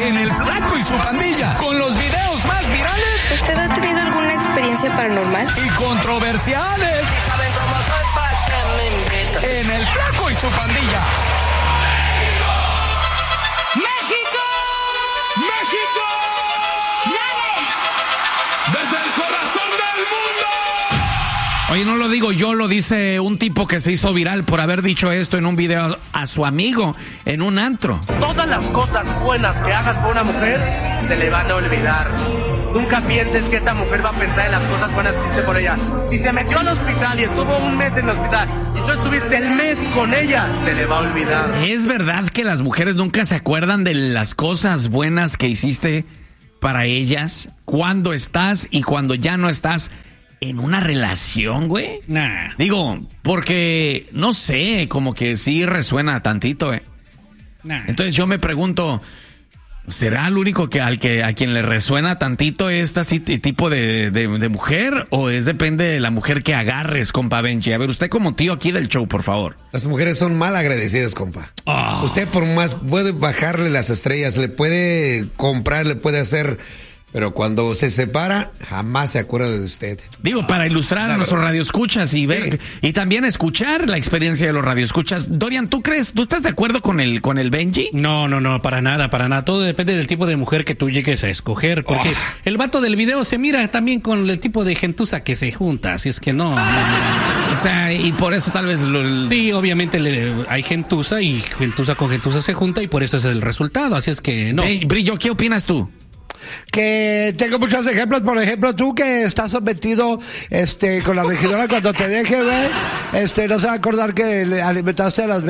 en El Flaco y su Pandilla, con los videos más virales. ¿Usted ha tenido alguna experiencia paranormal? Y controversiales. ¿Saben cómo soy? ¿Para qué me invitan? En El Flaco y su Pandilla. ¡México! ¡México! ¡Dale! ¡Desde el corazón del mundo! Oye, no lo digo yo, lo dice un tipo que se hizo viral por haber dicho esto en un video a su amigo en un antro. Todas las cosas buenas que hagas por una mujer se le van a olvidar. Nunca pienses que esa mujer va a pensar en las cosas buenas que hiciste por ella. Si se metió al hospital y estuvo un mes en el hospital y tú estuviste el mes con ella, se le va a olvidar. ¿Es verdad que las mujeres nunca se acuerdan de las cosas buenas que hiciste para ellas cuando estás y cuando ya no estás en una relación, güey? Nah. Digo, porque, no sé, como que sí resuena tantito, Nah. Entonces yo me pregunto, ¿será el único a quien le resuena tantito este tipo de mujer? ¿O depende de la mujer que agarres, compa Benji? A ver, usted como tío aquí del show, por favor. Las mujeres son mal agradecidas, compa. Usted por más puede bajarle las estrellas, le puede comprar, le puede hacer... Pero cuando se separa, jamás se acuerda de usted. Digo, para ilustrar a nuestros radioescuchas y ver, Sí. y también escuchar la experiencia de los radioescuchas. Dorian, ¿tú estás de acuerdo con el Benji? No, para nada. Todo depende del tipo de mujer que tú llegues a escoger. Porque el vato del video se mira también con el tipo de gentuza que se junta. Así es que no. O sea, y por eso tal vez... Sí, obviamente hay gentuza y gentuza con gentuza se junta y por eso es el resultado. Así es que no. Brillo, ¿qué opinas tú? Que tengo muchos ejemplos, por ejemplo, tú que estás sometido con la regidora cuando te deje, güey, no se va a acordar que le alimentaste a las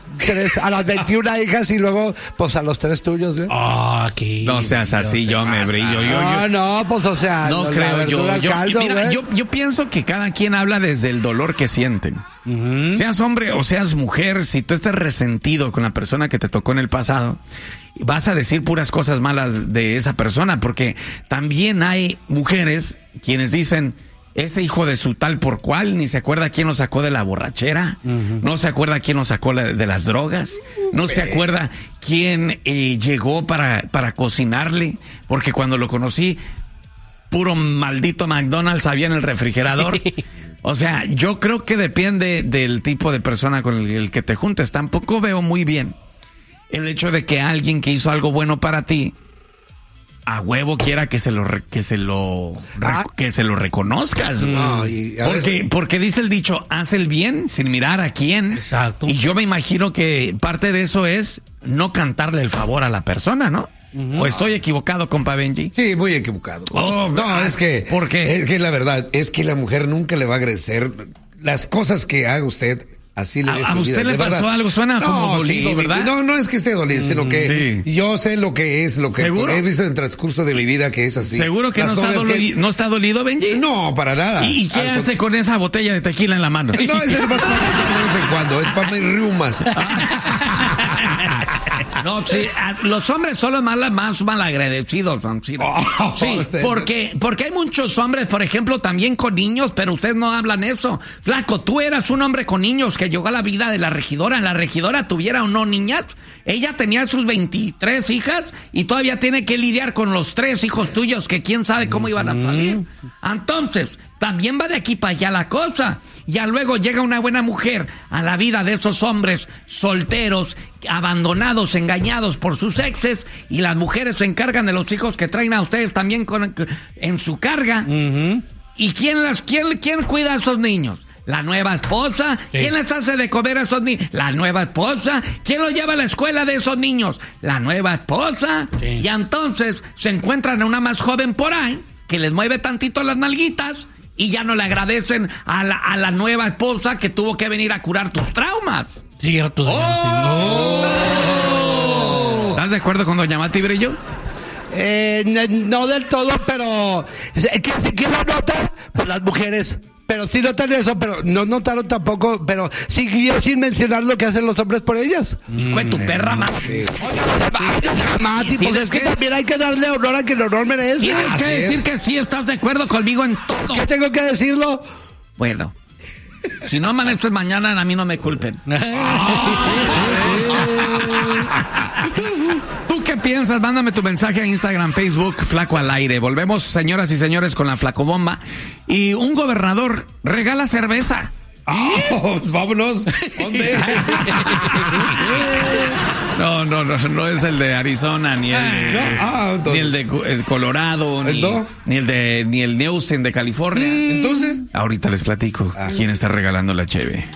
21 hijas y luego, pues a los 3 tuyos, güey. No seas así, yo me brillo. No, pues o sea, No creo, yo pienso que cada quien habla desde el dolor que sienten. Seas hombre o seas mujer, si tú estás resentido con la persona que te tocó en el pasado, vas a decir puras cosas malas de esa persona, porque también hay mujeres quienes dicen, ese hijo de su tal por cual ni se acuerda quién lo sacó de la borrachera, no se acuerda quién lo sacó de las drogas, no se acuerda quién llegó para cocinarle, porque cuando lo conocí, puro maldito McDonald's había en el refrigerador. O sea, yo creo que depende del tipo de persona con el que te juntes. Tampoco veo muy bien el hecho de que alguien que hizo algo bueno para ti a huevo quiera que se lo reconozcas. No, porque dice el dicho, haz el bien sin mirar a quién. Exacto. Y yo me imagino que parte de eso es no cantarle el favor a la persona, ¿no? ¿O estoy equivocado, compa Benji? Sí, muy equivocado. Es que... ¿Por qué? Es que la verdad, es que la mujer nunca le va a agradecer las cosas que haga usted. Así le ¿A usted le pasó algo? Suena como dolido, ¿verdad? No es que esté dolido, sino que yo sé lo que es, lo que ¿Seguro? he visto en el transcurso de mi vida que es así. ¿Seguro que no está dolido, Benji? No, para nada. ¿Y qué hace con esa botella de tequila en la mano? No, es el más de vez en cuando, es para mis riumas. No, sí, los hombres son los más malagradecidos, sí, porque hay muchos hombres, por ejemplo, también con niños, pero ustedes no hablan eso. Flaco, tú eras un hombre con niños que llegó a la vida de la regidora. La regidora tuviera o no niñas, ella tenía sus 23 hijas y todavía tiene que lidiar con los 3 hijos tuyos que quién sabe cómo iban a salir. Entonces, también va de aquí para allá la cosa. Ya luego llega una buena mujer a la vida de esos hombres solteros, abandonados, engañados por sus exes, y las mujeres se encargan de los hijos que traen a ustedes también en su carga. ¿Y quién cuida a esos niños? La nueva esposa. Sí. ¿Quién les hace de comer a esos niños? La nueva esposa. ¿Quién los lleva a la escuela de esos niños? La nueva esposa. Sí. Y entonces se encuentran a una más joven por ahí que les mueve tantito las nalguitas y ya no le agradecen a la nueva esposa que tuvo que venir a curar tus traumas. Cierto. ¿Estás de acuerdo con doña Mati Brillo? No del todo, pero ¿quién lo nota? Pues las mujeres. Pero sí notan eso, pero no notaron tampoco, pero siguió sin mencionar lo que hacen los hombres por ellas. Fue tu perra, Mati. Mati, pues es que también hay que darle honor a quien el honor merece. Tienes que decir que sí estás de acuerdo conmigo en todo. ¿Qué tengo que decirlo? Bueno, si no amaneces mañana, a mí no me culpen. ¿Tú qué piensas? Mándame tu mensaje a Instagram, Facebook, Flaco al Aire. Volvemos, señoras y señores, con la Flacobomba. Y un gobernador regala cerveza. Vámonos. ¿Dónde? No es el de Arizona, ni el de Colorado, ni el Newsom de California. Entonces, ahorita les platico quién está regalando la cheve.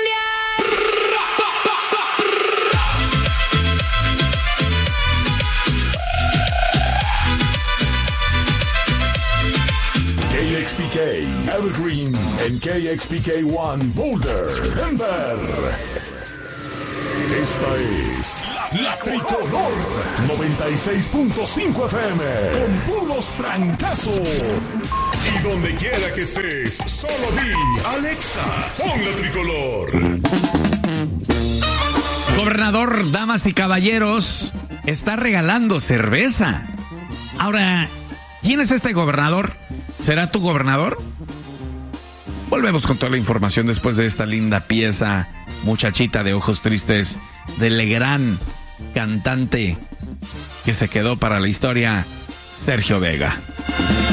KXPK Evergreen en KXPK1 Boulder, Denver. Esta es la Tricolor 96.5 FM con puros trancazos. Y donde quiera que estés, solo di Alexa, pon la Tricolor. Gobernador, damas y caballeros, está regalando cerveza. Ahora, ¿quién es este gobernador? ¿Será tu gobernador? Volvemos con toda la información después de esta linda pieza, Muchachita de ojos tristes, del gran cantante que se quedó para la historia, Sergio Vega.